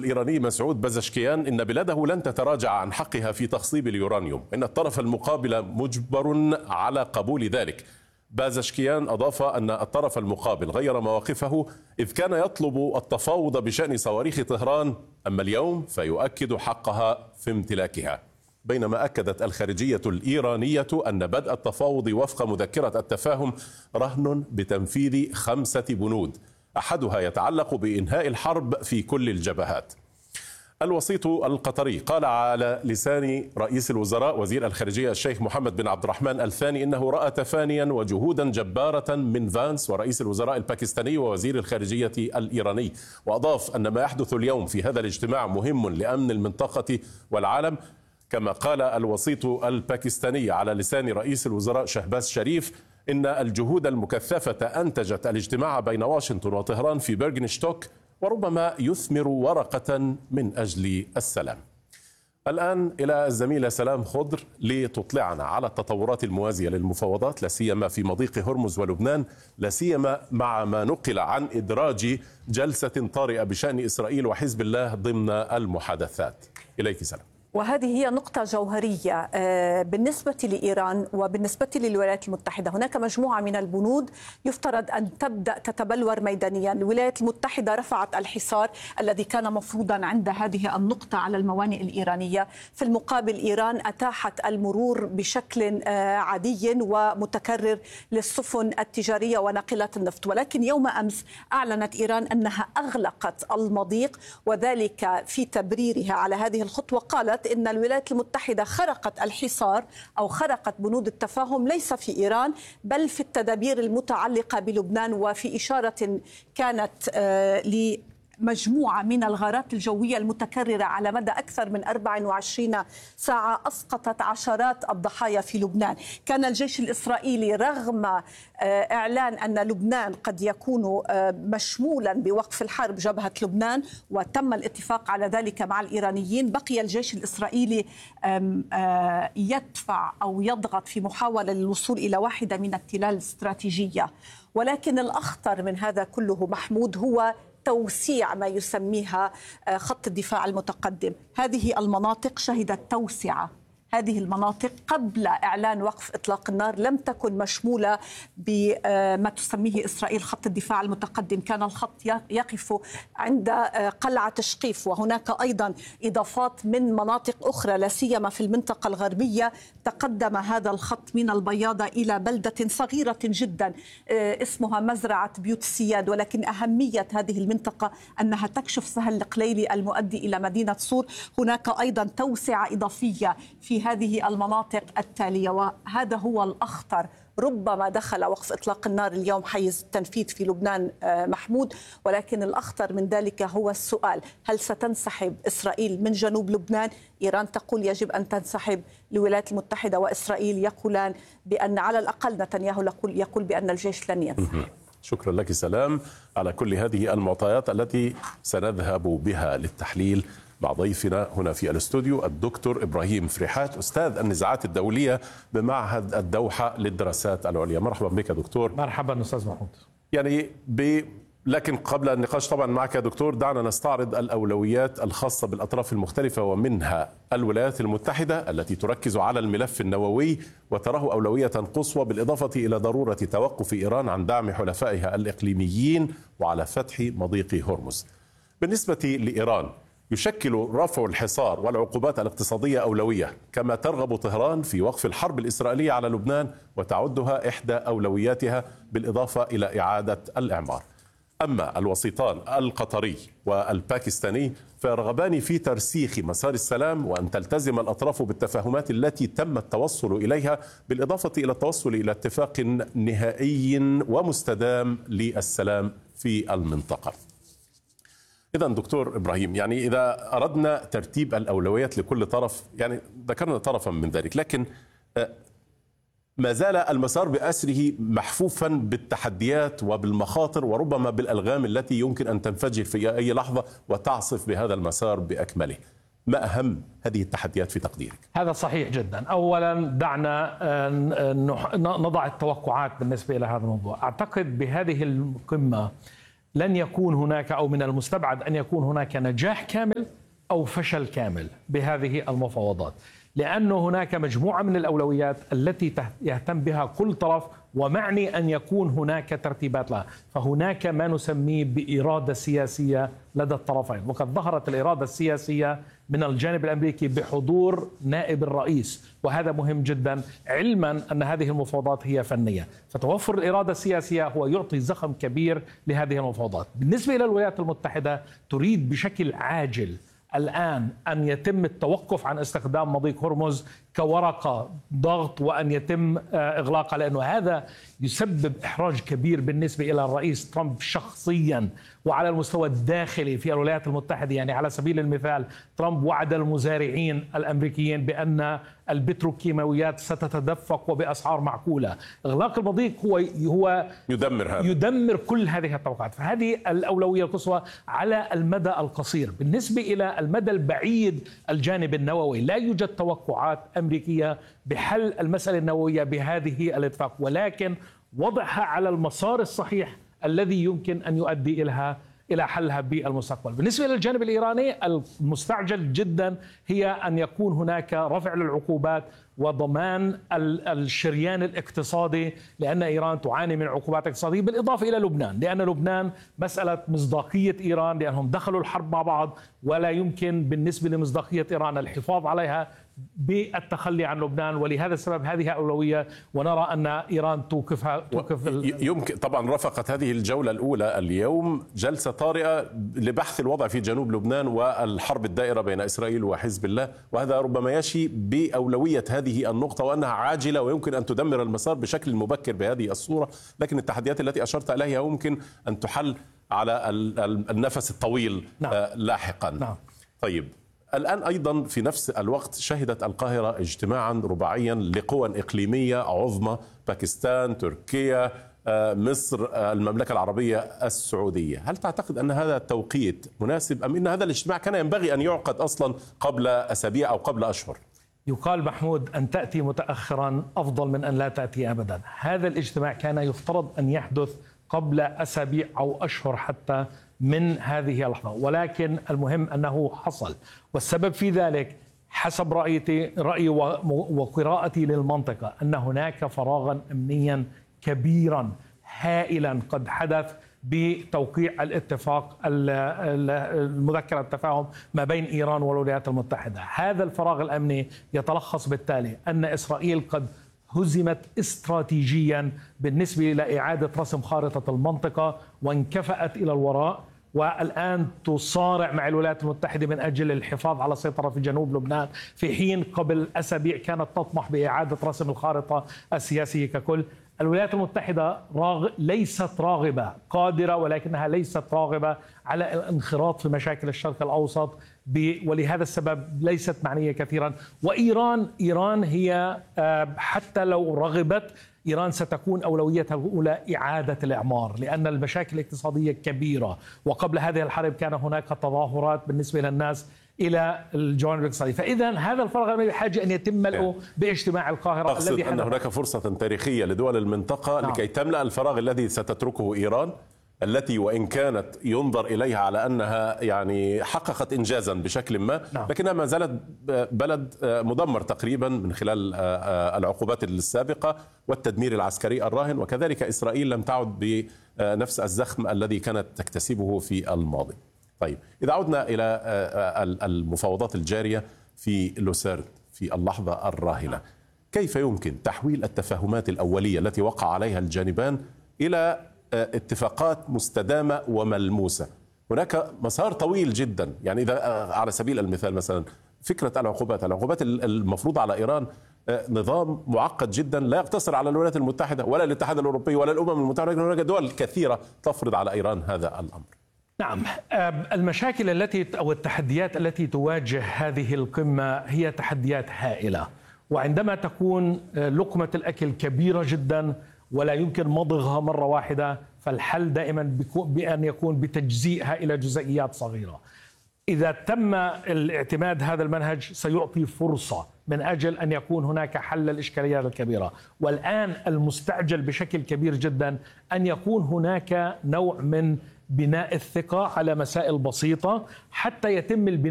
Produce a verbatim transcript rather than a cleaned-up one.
الإيراني مسعود بازشكيان إن بلاده لن تتراجع عن حقها في تخصيب اليورانيوم، إن الطرف المقابل مجبر على قبول ذلك. بازشكيان أضاف أن الطرف المقابل غير مواقفه إذ كان يطلب التفاوض بشأن صواريخ طهران، أما اليوم فيؤكد حقها في امتلاكها. بينما أكدت الخارجية الإيرانية أن بدء التفاوض وفق مذكرة التفاهم رهن بتنفيذ خمسة بنود، أحدها يتعلق بإنهاء الحرب في كل الجبهات. الوسيط القطري قال على لسان رئيس الوزراء وزير الخارجية الشيخ محمد بن عبد الرحمن الثاني إنه رأى تفانيا وجهودا جبارة من فانس ورئيس الوزراء الباكستاني ووزير الخارجية الإيراني، وأضاف أن ما يحدث اليوم في هذا الاجتماع مهم لأمن المنطقة والعالم. كما قال الوسيط الباكستاني على لسان رئيس الوزراء شهباز شريف إن الجهود المكثفة أنتجت الاجتماع بين واشنطن وطهران في بيرغنشتوك وربما يثمر ورقة من أجل السلام. الآن إلى الزميلة سلام خضر لتطلعنا على التطورات الموازية للمفاوضات، لا سيما في مضيق هرمز ولبنان، لا سيما مع ما نقل عن إدراج جلسة طارئة بشأن إسرائيل وحزب الله ضمن المحادثات. إليك سلام. وهذه هي نقطة جوهرية بالنسبة لإيران وبالنسبة للولايات المتحدة. هناك مجموعة من البنود يفترض أن تبدأ تتبلور ميدانيا. الولايات المتحدة رفعت الحصار الذي كان مفروضا عند هذه النقطة على الموانئ الإيرانية، في المقابل إيران أتاحت المرور بشكل عادي ومتكرر للسفن التجارية وناقلات النفط. ولكن يوم أمس أعلنت إيران أنها أغلقت المضيق، وذلك في تبريرها على هذه الخطوة قالت إن الولايات المتحدة خرقت الحصار أو خرقت بنود التفاهم ليس في إيران بل في التدابير المتعلقة بلبنان، وفي إشارة كانت ل مجموعة من الغارات الجوية المتكررة على مدى أكثر من أربع وعشرين ساعة أسقطت عشرات الضحايا في لبنان. كان الجيش الإسرائيلي رغم إعلان أن لبنان قد يكون مشمولا بوقف الحرب جبهة لبنان وتم الاتفاق على ذلك مع الإيرانيين، بقي الجيش الإسرائيلي يدفع أو يضغط في محاولة للوصول إلى واحدة من التلال الاستراتيجية. ولكن الأخطر من هذا كله محمود هو توسيع ما يسميها خط الدفاع المتقدم. هذه المناطق شهدت توسعة. هذه المناطق قبل إعلان وقف إطلاق النار لم تكن مشمولة بما تسميه إسرائيل خط الدفاع المتقدم. كان الخط يقف عند قلعة شقيف، وهناك أيضا إضافات من مناطق أخرى لا سيما في المنطقة الغربية. تقدم هذا الخط من البياضة إلى بلدة صغيرة جدا اسمها مزرعة بيوت السياد، ولكن أهمية هذه المنطقة أنها تكشف سهل القليلي المؤدي إلى مدينة صور. هناك أيضا توسعة إضافية في هذه المناطق التالية، وهذا هو الأخطر. ربما دخل وقف إطلاق النار اليوم حيز التنفيذ في لبنان محمود، ولكن الأخطر من ذلك هو السؤال: هل ستنسحب إسرائيل من جنوب لبنان؟ إيران تقول يجب أن تنسحب، الولايات المتحدة وإسرائيل يقولان بأن على الأقل نتنياهو يقول, يقول بأن الجيش لن ينسحب. شكرا لك سلام على كل هذه المعطيات التي سنذهب بها للتحليل مع ضيفنا هنا في الاستوديو الدكتور إبراهيم فريحات، أستاذ النزاعات الدولية بمعهد الدوحة للدراسات العليا. مرحبا بك دكتور. مرحبا أستاذ محمود. يعني ب... لكن قبل النقاش طبعا معك دكتور، دعنا نستعرض الأولويات الخاصة بالأطراف المختلفة، ومنها الولايات المتحدة التي تركز على الملف النووي وتراه أولوية قصوى، بالإضافة إلى ضرورة توقف إيران عن دعم حلفائها الإقليميين وعلى فتح مضيق هرمز. بالنسبة لإيران يشكل رفع الحصار والعقوبات الاقتصادية أولوية، كما ترغب طهران في وقف الحرب الإسرائيلية على لبنان وتعدها إحدى أولوياتها، بالإضافة إلى إعادة الإعمار. أما الوسيطان القطري والباكستاني فيرغبان في ترسيخ مسار السلام وأن تلتزم الأطراف بالتفاهمات التي تم التوصل إليها، بالإضافة إلى التوصل إلى اتفاق نهائي ومستدام للسلام في المنطقة. إذا دكتور إبراهيم، يعني إذا أردنا ترتيب الأولويات لكل طرف، يعني ذكرنا طرفا من ذلك، لكن ما زال المسار بأسره محفوفا بالتحديات وبالمخاطر وربما بالألغام التي يمكن أن تنفجر في أي لحظة وتعصف بهذا المسار بأكمله. ما أهم هذه التحديات في تقديرك؟ هذا صحيح جدا. أولا دعنا نضع التوقعات بالنسبة إلى هذا الموضوع. أعتقد بهذه القمة لن يكون هناك أو من المستبعد أن يكون هناك نجاح كامل أو فشل كامل بهذه المفاوضات، لأن هناك مجموعة من الأولويات التي يهتم بها كل طرف، ومعني أن يكون هناك ترتيبات لها. فهناك ما نسميه بإرادة سياسية لدى الطرفين، وقد ظهرت الإرادة السياسية من الجانب الأمريكي بحضور نائب الرئيس، وهذا مهم جدا، علما أن هذه المفاوضات هي فنية. فتوفر الإرادة السياسية هو يعطي زخم كبير لهذه المفاوضات. بالنسبة إلى الولايات المتحدة تريد بشكل عاجل الآن أن يتم التوقف عن استخدام مضيق هرمز كورقة ضغط، وأن يتم إغلاقها، لأنه هذا يسبب إحراج كبير بالنسبة إلى الرئيس ترامب شخصيا وعلى المستوى الداخلي في الولايات المتحدة. يعني على سبيل المثال ترامب وعد المزارعين الأمريكيين بأن البتروكيماويات ستتدفق وبأسعار معقولة. إغلاق المضيق هو هو يدمر هذا يدمر كل هذه التوقعات. فهذه الأولوية القصوى على المدى القصير. بالنسبة إلى المدى البعيد الجانب النووي، لا يوجد توقعات أمريكية بحل المسألة النووية بهذه الاتفاق، ولكن وضعها على المسار الصحيح الذي يمكن أن يؤدي إليها إلى حلها بالمستقبل. بالنسبة للجانب الإيراني المستعجل جدا هي أن يكون هناك رفع للعقوبات وضمان الشريان الاقتصادي، لأن إيران تعاني من عقوبات اقتصادية، بالإضافة إلى لبنان، لأن لبنان مسألة مصداقية إيران، لأنهم دخلوا الحرب مع بعض ولا يمكن بالنسبة لمصداقية إيران الحفاظ عليها بالتخلي عن لبنان، ولهذا السبب هذه أولوية، ونرى أن إيران توقفها توقف يمكن. طبعا رافقت هذه الجولة الأولى اليوم جلسة طارئة لبحث الوضع في جنوب لبنان والحرب الدائرة بين إسرائيل وحزب الله، وهذا ربما يشي بأولوية هذه النقطة وأنها عاجلة ويمكن أن تدمر المسار بشكل مبكر بهذه الصورة، لكن التحديات التي أشرت إليها يمكن أن تحل على النفس الطويل. نعم. لاحقا. نعم. طيب، الآن أيضا في نفس الوقت شهدت القاهرة اجتماعا رباعيا لقوى إقليمية عظمى، باكستان، تركيا، مصر، المملكة العربية السعودية. هل تعتقد أن هذا التوقيت مناسب أم أن هذا الاجتماع كان ينبغي أن يعقد أصلا قبل أسابيع أو قبل أشهر؟ يقال محمود أن تأتي متأخرا أفضل من أن لا تأتي أبدا. هذا الاجتماع كان يفترض أن يحدث قبل أسابيع أو أشهر حتى من هذه اللحظة، ولكن المهم أنه حصل، والسبب في ذلك حسب رأيتي رأيي وقراءتي للمنطقة أن هناك فراغا أمنيا كبيرا هائلا قد حدث بتوقيع الاتفاق المذكرة التفاهم ما بين إيران والولايات المتحدة. هذا الفراغ الأمني يتلخص بالتالي أن إسرائيل قد هزمت استراتيجيا بالنسبة إلى إعادة رسم خارطة المنطقة وانكفأت إلى الوراء، والآن تصارع مع الولايات المتحدة من أجل الحفاظ على السيطرة في جنوب لبنان، في حين قبل أسابيع كانت تطمح بإعادة رسم الخارطة السياسية ككل. الولايات المتحدة راغ... ليست راغبة، قادرة ولكنها ليست راغبة على الانخراط في مشاكل الشرق الأوسط، ب... ولهذا السبب ليست معنية كثيرا. وإيران إيران هي حتى لو رغبت، إيران ستكون أولويتها الأولى إعادة الإعمار، لأن المشاكل الاقتصادية كبيرة، وقبل هذه الحرب كان هناك تظاهرات بالنسبة للناس إلى الجوانب الاقتصادية. فإذا هذا الفرق بحاجة أن يتم ملئه باجتماع القاهرة. أقصد الذي أن هناك فرصة تاريخية لدول المنطقة. نعم. لكي تملأ الفراغ الذي ستتركه إيران، التي وإن كانت ينظر إليها على أنها يعني حققت إنجازا بشكل ما. نعم. لكنها ما زالت بلد مدمر تقريبا من خلال العقوبات السابقة والتدمير العسكري الراهن، وكذلك إسرائيل لم تعد بنفس الزخم الذي كانت تكتسبه في الماضي. طيب، إذا عدنا إلى المفاوضات الجارية في لوسيرن في اللحظة الراهنة، كيف يمكن تحويل التفاهمات الأولية التي وقع عليها الجانبان إلى اتفاقات مستدامة وملموسة؟ هناك مسار طويل جدا. يعني إذا على سبيل المثال مثلا فكرة العقوبات العقوبات المفروضة على إيران نظام معقد جدا، لا يقتصر على الولايات المتحدة ولا الاتحاد الأوروبي ولا الأمم المتحدة، لكن هناك دول كثيرة تفرض على إيران هذا الأمر. نعم، المشاكل التي أو التحديات التي تواجه هذه القمة هي تحديات هائلة، وعندما تكون لقمة الأكل كبيرة جدا ولا يمكن مضغها مرة واحدة، فالحل دائما بأن يكون بتجزيئها إلى جزئيات صغيرة. إذا تم الاعتماد هذا المنهج سيعطي فرصة من أجل أن يكون هناك حل للإشكاليات الكبيرة. والآن المستعجل بشكل كبير جدا أن يكون هناك نوع من بناء الثقة على مسائل بسيطة حتى يتم البناء